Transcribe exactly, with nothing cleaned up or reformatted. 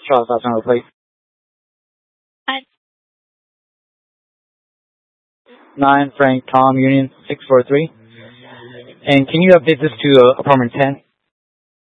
Charles, that's number plate. Uh, Nine Frank Tom Union six four three. And can you update this to uh, apartment ten?